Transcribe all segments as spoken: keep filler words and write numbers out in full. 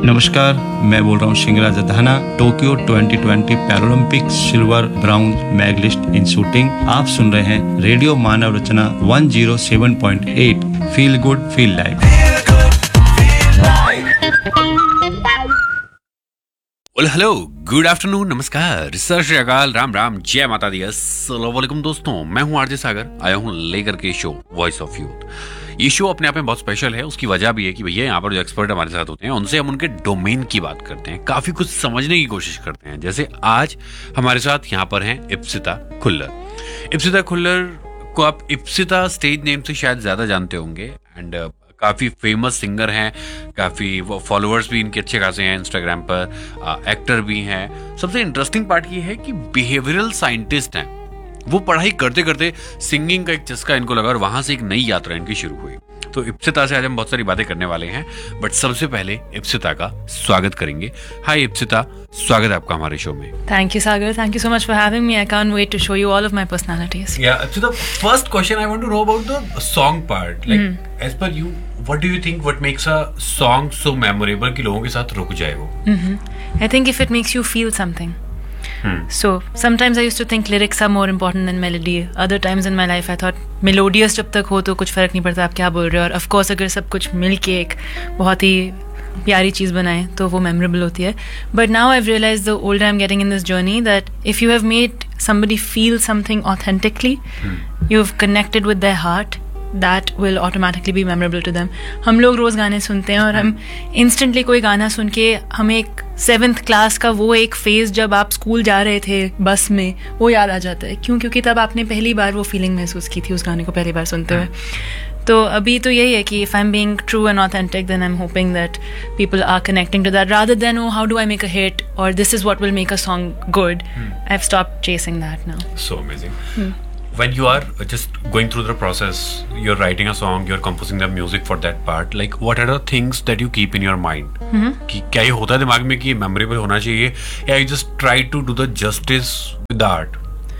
नमस्कार, मैं बोल रहा हूँ शिंगराज Adhana. Tokyo twenty twenty Paralympic silver brown medallist इन शूटिंग। आप सुन रहे हैं रेडियो मानव रचना one zero seven point eight. Feel good feel life. Well hello, good afternoon, नमस्कार, सत श्री अकाल, राम राम, जय माता दी, अस्सलाम वालेकुम दोस्तों। मैं हूं आरजे सागर, आया हूं लेकर के शो वॉइस ऑफ यूथ। ये शो अपने आप में बहुत स्पेशल है। उसकी वजह भी है कि भैया यहाँ पर जो एक्सपर्ट हमारे साथ होते हैं उनसे हम उनके डोमेन की बात करते हैं, काफी कुछ समझने की कोशिश करते हैं। जैसे आज हमारे साथ यहाँ पर हैं इप्सिता खुल्लर। इप्सिता खुल्लर को आप इप्सिता स्टेज नेम से शायद ज्यादा जानते होंगे एंड काफ़ी फेमस सिंगर हैं, काफ़ी फॉलोअर्स भी इनके अच्छे खासे हैं इंस्टाग्राम पर, एक्टर भी हैं। सबसे इंटरेस्टिंग पार्ट ये है कि बिहेवियरल साइंटिस्ट हैं। वो पढ़ाई करते करते सिंगिंग का एक चस्का इनको लगा और वहां से एक नई यात्रा इनकी शुरू हुई। तो इप्सिता से आज हम बहुत सारी बातें करने वाले हैं, बट सबसे पहले इप्सिता का स्वागत करेंगे। हाय इप्सिता, स्वागत है आपका हमारे शो में। Thank you, Sagar. Thank you so much for having me. I can't wait to show you all of my personalities. Yeah, so the first question I want to know about the song part. Like, mm. as per you, what do you think? What makes a song so memorable कि लोगों के साथ रुक जाए वो? Mm-hmm. I think if it makes you feel something. Hmm. So sometimes I used to think lyrics are more important than melody. Other times in my life I thought melodious जब तक हो तो कुछ फर्क नहीं पड़ता आप क्या बोल रहे हो, और of course अगर सब कुछ मिल के एक बहुत ही प्यारी चीज़ बनाए तो वो memorable होती है. But now I've realized the older I'm getting in this journey that if you have made somebody feel something authentically, hmm. you've connected with their heart, that will automatically be memorable to them. हम लोग रोज़ गाने सुनते हैं और हम instantly कोई गाना सुन के हमें एक सेवन्थ क्लास का वो एक फेज जब आप स्कूल जा रहे थे बस में वो याद आ जाता है। क्यों? क्योंकि तब आपने पहली बार वो फीलिंग महसूस की थी उस गाने को पहली बार सुनते हुए। तो अभी तो यही है कि if I'm being true and authentic, then I'm hoping that people are connecting to that rather than oh how do I make a hit or this is what will make a song good. Hmm. I've stopped chasing that now. So amazing. Hmm. When you are just going through the process, you're writing a song, you're composing the music for that part, like what are the things that you keep in your mind? Mm-hmm. कि क्या ये होता है दिमाग में कि ये memorable होना चाहिए, या you just try to do the justice with the art?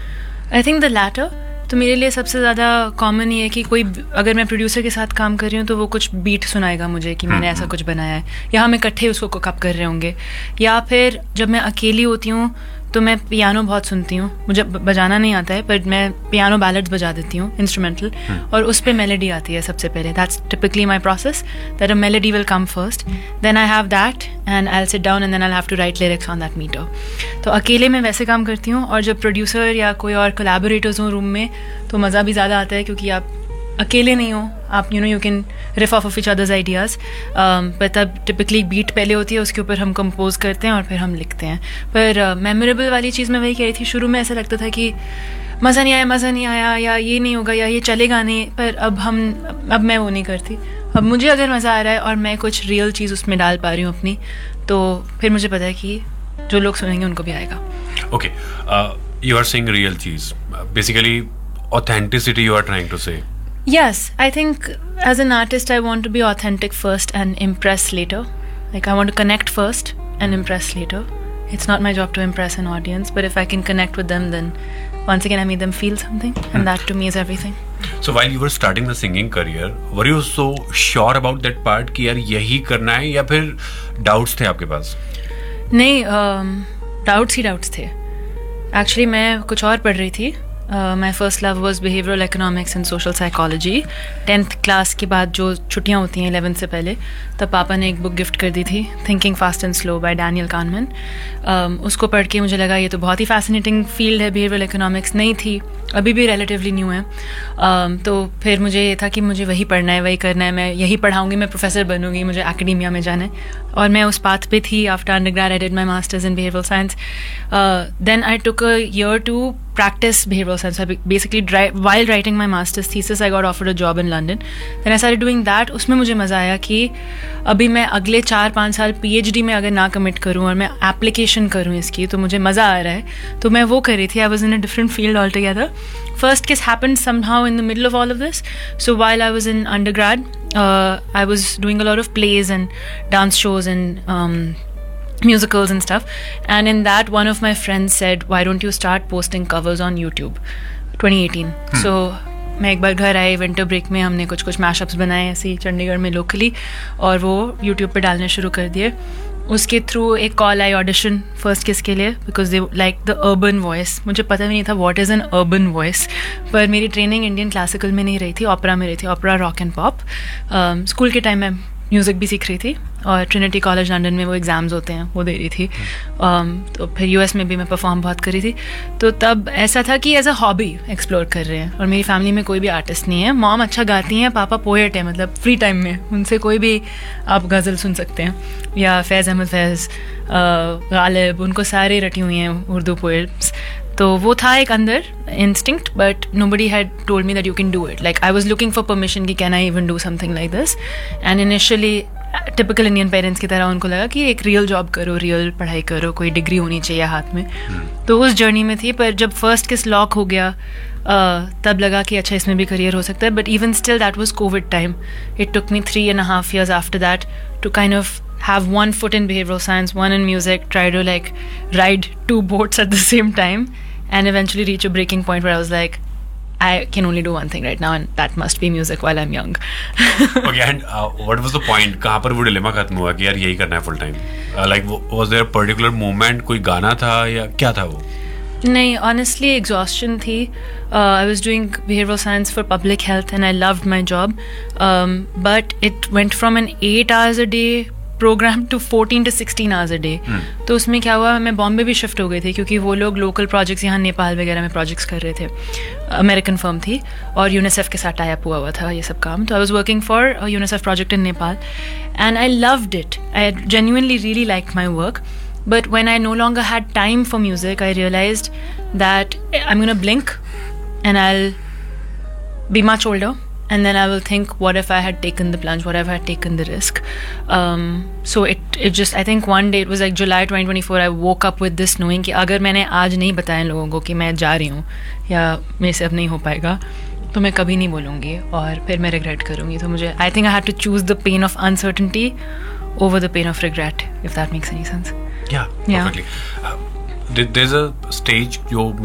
I think the latter. तो मेरे लिए सबसे ज़्यादा कॉमन ये है कि कोई अगर मैं प्रोड्यूसर के साथ काम कर रही हूँ तो वो कुछ बीट सुनाएगा मुझे कि मैंने ऐसा कुछ बनाया है, या हम इकट्ठे उसको कुकअप कर रहे होंगे, या फिर जब मैं अकेली होती हूँ तो मैं पियानो बहुत सुनती हूँ। मुझे बजाना नहीं आता है पर मैं पियानो बैलेड्स बजा देती हूँ इंस्ट्रूमेंटल, और उस पर मेलोडी आती है सबसे पहले। That's typically my process, that a melody will come first, then I have that and I will sit down and then I have to right lyrics on that metre. तो अकेले मैं वैसे काम करती हूँ, और जब प्रोड्यूसर या कोई और कोलैबोरेटर्स हों रूम में तो मज़ा भी ज़्यादा आता है क्योंकि आप अकेले नहीं हो, आप you know you can reef of of each others ideas. पर तब टिपिकली बीट पहले होती है, उसके ऊपर हम कंपोज करते हैं और फिर हम लिखते हैं। पर मेमोरेबल uh, वाली चीज़ मैं वही कह रही थी, शुरू में ऐसा लगता था कि मज़ा नहीं आया मज़ा नहीं आया या ये नहीं होगा या ये चलेगा नहीं, पर अब हम अब मैं वो नहीं करती। अब मुझे अगर मज़ा आ रहा है और मैं कुछ रियल चीज़ उसमें डाल पा रही हूँ अपनी, तो फिर मुझे पता है कि जो लोग सुनेंगे उनको भी आएगा। Okay, you are saying real cheese, basically authenticity you are trying to से। Yes, I think as an artist I want to be authentic first and impress later. Like I want to connect first and impress later. It's not my job to impress an audience, but if I can connect with them, then once again I made them feel something, and hmm. that to me is everything. So while you were starting the singing career, were you so sure about that part कि यार यही करना है, या फिर doubts थे आपके पास? नहीं, doubts ही doubts थे. Actually मैं कुछ और पढ़ रही थी. Uh, my first love was behavioral economics and social psychology. Tenth class के बाद जो छुट्टियां होती हैं इलेवेंथ से पहले, तब पापा ने एक बुक गिफ्ट कर दी थी, thinking fast and slow bye Daniel कानमैन। um, उसको पढ़ के मुझे लगा ये तो बहुत ही फैसिनेटिंग फील्ड है। बिहेवियरल इकोनॉमिक्स नहीं थी, अभी भी रिलेटिवली न्यू है। um, तो फिर मुझे ये था कि मुझे वही पढ़ना है, वही करना है, मैं यही पढ़ाऊँगी, मैं प्रोफेसर बनूंगी, मुझे एकेडेमिया में जाना है, और मैं उस पाथ पे थी। After undergrad I did my masters in behavioural science, then I took a year to practice behavioral science. I basically dri- while writing my master's thesis I got offered a job in London. Then I started doing that. उसमें मुझे मज़ा आया कि अभी मैं अगले चार पाँच साल पीएचडी में अगर ना कमिट करूँ और मैं एप्लीकेशन करूँ इसकी, तो मुझे मज़ा आ रहा है, तो मैं वो कर रही थी. I was in a different field altogether. First kiss happened somehow in the middle of all of this. So while I was in undergrad, uh, I was doing a lot of plays and dance shows and um, musicals and stuff, and in that one of my friends said why don't you start posting covers on YouTube. twenty eighteen. hmm. So मैं एक बार घर आई winter break में, हमने कुछ कुछ mashups बनाए ऐसे ही चंडीगढ़ में लोकली, और वो यूट्यूब पे डालने शुरू कर दिए. उसके थ्रू एक कॉल आई ऑडिशन फर्स्ट किस के लिए, because they like the urban voice. मुझे पता भी नहीं था what is an urban voice, पर मेरी ट्रेनिंग इंडियन क्लासिकल में नहीं रही थी, ओपेरा में रही थी, opera rock and pop. School के टाइम में म्यूज़िक भी सीख रही थी और ट्रिनिटी कॉलेज लंदन में वो एग्ज़ाम्स होते हैं वो दे रही थी. um, तो फिर यूएस में भी मैं परफॉर्म बहुत करी थी. तो तब ऐसा था कि एज अ हॉबी एक्सप्लोर कर रहे हैं. और मेरी फैमिली में कोई भी आर्टिस्ट नहीं है. मॉम अच्छा गाती हैं, पापा पोएट है, मतलब फ्री टाइम में उनसे कोई भी आप गज़ल सुन सकते हैं, या फैज़ अहमद फैज़, गालिब, उनको सारे रटी हुई हैं उर्दू पोएट्स. तो वो था एक अंदर instinct, but nobody had told me that you can do it. Like I was looking for permission कि can I even do something like this. And initially typical Indian parents की तरह उनको लगा कि एक रियल जॉब करो, real पढ़ाई करो, कोई डिग्री होनी चाहिए हाथ में. तो उस जर्नी में थी. पर जब फर्स्ट किस लॉक हो गया uh, तब लगा कि अच्छा इसमें भी करियर हो सकता है. But even still that was Covid time. It took me three and half years after that to kind of have one foot in behavioral science, one in music, try to like ride two boats at the same time, and eventually reach a breaking point where I was like, I can only do one thing right now, and that must be music while I'm young. Okay, and uh, what was the point? कहाँ पर वो dilemma खत्म हुआ कि यार यही करना है full time? Uh, like was there a particular moment, कोई गाना था या क्या था वो? नहीं, honestly exhaustion थी. uh, I was doing behavioral science for public health and I loved my job, um, but it went from an eight hours a day programme to fourteen to sixteen hours a day. तो उसमें क्या हुआ, मैं बॉम्बे भी shift हो गई थी क्योंकि वो लोग लोकल प्रोजेक्ट्स यहाँ नेपाल वगैरह में प्रोजेक्ट्स कर रहे थे. अमेरिकन फर्म थी और यूनिसेफ के साथ टाई अप हुआ हुआ था ये सब काम. तो I was working for UNICEF project in Nepal and I loved it. I genuinely really liked my work. But when I no longer had time for music, I realized that I'm going to blink and I'll be much older. And then I will think, what if I had taken the plunge? What if I had taken the risk? Um, so it it just, I think one day, it was like July twenty twenty-four, I woke up with this knowing कि अगर मैंने आज नहीं बताया लोगों को कि मैं जा रही हूँ या मेरे से अब नहीं हो पाएगा, तो मैं कभी नहीं बोलूँगी और फिर मैं रिग्रेट करूँगी. तो मुझे, I think I had to choose the pain of uncertainty over the pain of regret, if that makes any sense. Yeah, Yeah. perfectly. Uh, there- there's a stage जो